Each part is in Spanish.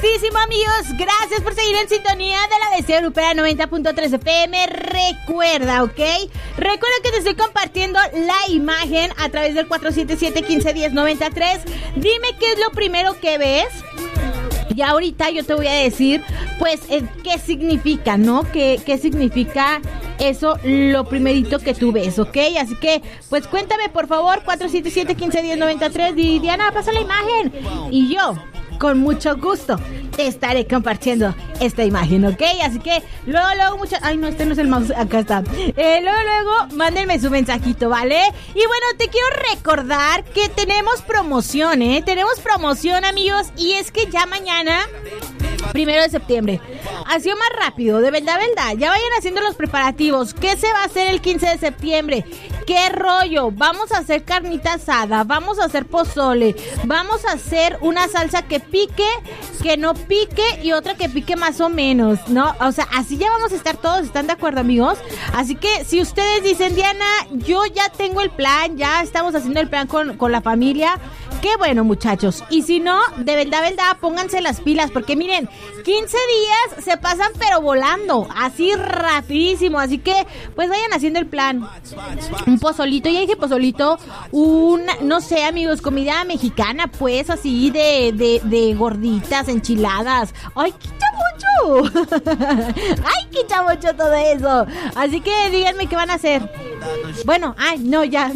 Muchísimo, amigos, gracias por seguir en sintonía de la Bestia Grupera 90.3 FM. Recuerda, ¿ok? Recuerda que te estoy compartiendo la imagen a través del 477-1510-93. Dime qué es lo primero que ves. Y ahorita yo te voy a decir, pues, qué significa, ¿no? ¿Qué significa eso, lo primerito que tú ves, ¿ok? Así que, pues, cuéntame, por favor, 477-1510-93. Diana, pasa la imagen. Y yo, con mucho gusto, te estaré compartiendo esta imagen, ¿ok? Así que luego mucho... Ay, no, este no es el mouse, acá está. Luego, mándenme su mensajito, ¿vale? Y bueno, te quiero recordar que tenemos promoción, ¿eh? Tenemos promoción, amigos, y es que ya mañana... 1 de septiembre. Ha sido más rápido, de verdad. Ya vayan haciendo los preparativos. ¿Qué se va a hacer el 15 de septiembre? ¿Qué rollo? Vamos a hacer carnita asada, vamos a hacer pozole, vamos a hacer una salsa que pique, que no pique y otra que pique más o menos, ¿no? O sea, así ya vamos a estar todos, ¿están de acuerdo, amigos? Así que si ustedes dicen, Diana, yo ya tengo el plan, ya estamos haciendo el plan con la familia, qué bueno, muchachos. Y si no, de verdad, pónganse las pilas, porque miren, 15 días se pasan pero volando, así rapidísimo. Así que, pues vayan haciendo el plan. Un pozolito, ya dije pozolito, no sé, amigos, comida mexicana, pues, así de gorditas, enchiladas. ¡Ay, qué chamucho! ¡Ay, qué chamucho todo eso! Así que díganme qué van a hacer. Bueno, ay, no, ya...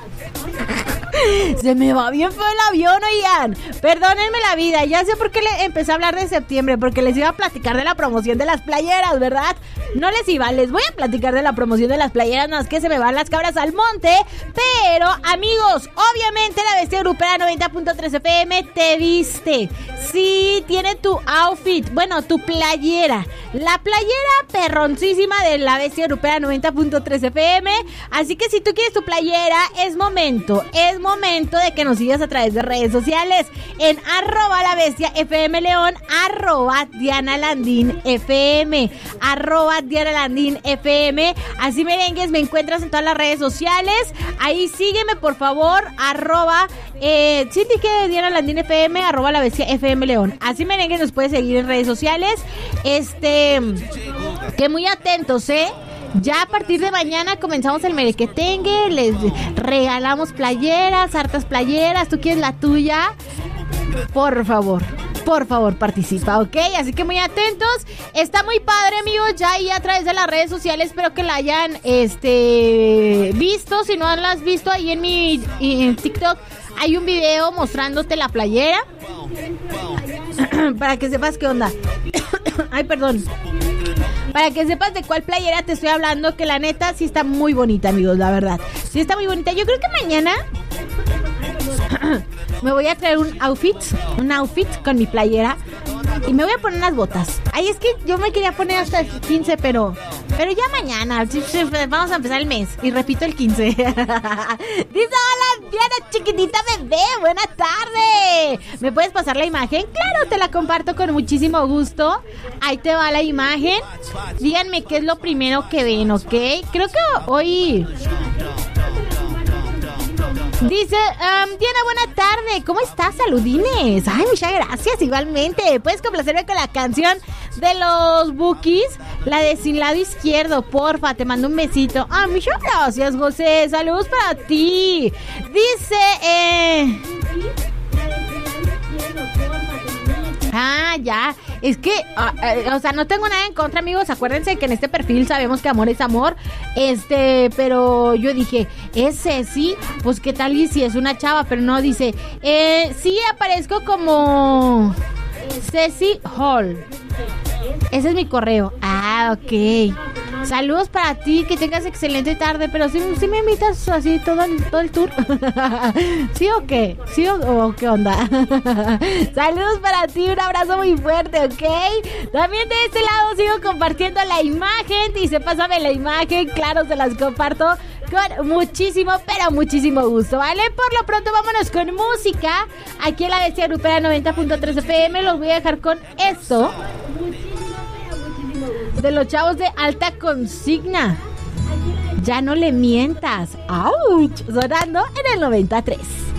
Se me va bien feo el avión, oigan. Perdónenme la vida. Ya sé por qué le empecé a hablar de septiembre, porque les iba a platicar de la promoción de las playeras, ¿verdad? No les iba, les voy a platicar de la promoción de las playeras, no es que se me van las cabras al monte. Pero, amigos, obviamente la Bestia Grupera 90.3 FM te viste. Sí, tiene tu outfit, bueno, tu playera. La playera perroncísima de la Bestia Grupera 90.3 FM. Así que si tú quieres tu playera, es momento de que nos sigas a través de redes sociales en @labestiafmleón, @DianaLandinFM, @DianaLandinFM. Así, merengues, me encuentras en todas las redes sociales. Ahí sígueme, por favor, sí dije DianaLandinFM, @labestiafmleón. Así, merengues, nos puedes seguir en redes sociales. Que muy atentos, Ya a partir de mañana comenzamos el merequetengue, les regalamos playeras, hartas playeras. ¿Tú quieres la tuya? Por favor, participa, ¿ok? Así que muy atentos. Está muy padre, amigos, ya ahí a través de las redes sociales. Espero que la hayan visto. Si no la has visto, ahí en mi TikTok hay un video mostrándote la playera para que sepas qué onda. Ay, perdón. Para que sepas de cuál playera te estoy hablando, que la neta sí está muy bonita, amigos, la verdad. Sí está muy bonita. Yo creo que mañana me voy a traer un outfit con mi playera y me voy a poner unas botas. Ay, es que yo me quería poner hasta el 15, pero ya mañana. Vamos a empezar el mes y repito el 15. Dice, hola, Diana, chiquitita bebé, buena tarde. ¿Me puedes pasar la imagen? Claro, te la comparto con muchísimo gusto. Ahí te va la imagen. Díganme qué es lo primero que ven, ¿ok? Creo que hoy... Dice, Diana, buena tarde. ¿Cómo estás? Saludines. Ay, muchas gracias, igualmente. ¿Puedes complacerme con la canción de los Bookies? La de Sin Lado Izquierdo, porfa. Te mando un besito. Ah, muchas gracias, José. Saludos para ti. Dice, ya, es que, o sea, no tengo nada en contra, amigos. Acuérdense que en este perfil sabemos que amor es amor. Pero yo dije, ¿es Ceci? Pues qué tal y si es una chava, pero no, dice, sí aparezco como Ceci Hall. Ese es mi correo. Ah, ok. Saludos para ti, que tengas excelente tarde. Pero si me invitas así todo el tour. ¿Sí o qué? ¿Sí o qué onda? Saludos para ti, un abrazo muy fuerte, ¿ok? También de este lado sigo compartiendo la imagen. Dice, pásame la imagen. Claro, se las comparto con muchísimo, pero muchísimo gusto, ¿vale? Por lo pronto vámonos con música. Aquí en la Bestia Grupera 90.3 FM. Los voy a dejar con esto de los chavos de Alta Consigna. Ya no le mientas. ¡Auch! Sonando en el 93.